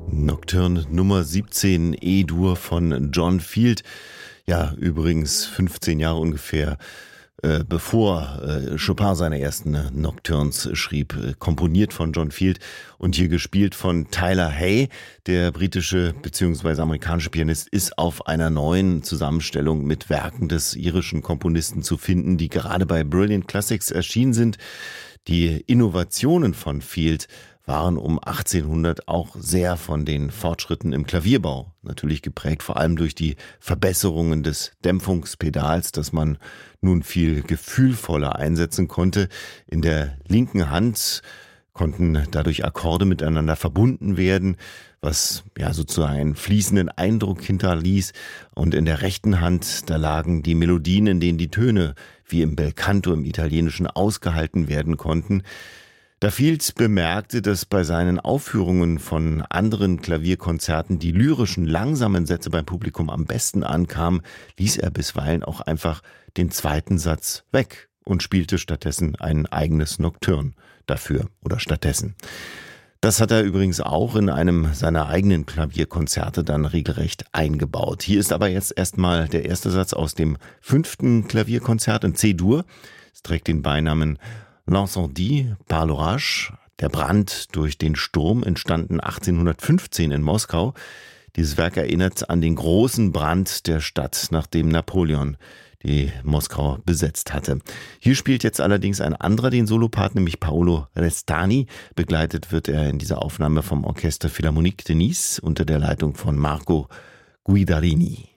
Nocturne Nummer 17, E-Dur von John Field. Ja, übrigens 15 Jahre ungefähr bevor Chopin seine ersten Nocturnes schrieb, komponiert von John Field und hier gespielt von Tyler Hay. Der britische bzw. amerikanische Pianist ist auf einer neuen Zusammenstellung mit Werken des irischen Komponisten zu finden, die gerade bei Brilliant Classics erschienen sind. Die Innovationen von Field waren um 1800 auch sehr von den Fortschritten im Klavierbau, natürlich geprägt vor allem durch die Verbesserungen des Dämpfungspedals, das man nun viel gefühlvoller einsetzen konnte. In der linken Hand konnten dadurch Akkorde miteinander verbunden werden, was ja sozusagen einen fließenden Eindruck hinterließ. Und in der rechten Hand, da lagen die Melodien, in denen die Töne wie im Belcanto im Italienischen ausgehalten werden konnten. Da Field bemerkte, dass bei seinen Aufführungen von anderen Klavierkonzerten die lyrischen, langsamen Sätze beim Publikum am besten ankamen, ließ er bisweilen auch einfach den zweiten Satz weg und spielte stattdessen ein eigenes Nocturne dafür oder stattdessen. Das hat er übrigens auch in einem seiner eigenen Klavierkonzerte dann regelrecht eingebaut. Hier ist aber jetzt erstmal der erste Satz aus dem 5. Klavierkonzert in C-Dur. Es trägt den Beinamen L'incendie par l'orage, der Brand durch den Sturm, entstanden 1815 in Moskau. Dieses Werk erinnert an den großen Brand der Stadt, nachdem Napoleon die Moskau besetzt hatte. Hier spielt jetzt allerdings ein anderer den Solopart, nämlich Paolo Restani. Begleitet wird er in dieser Aufnahme vom Orchester Philharmonique de Nice unter der Leitung von Marco Guidarini.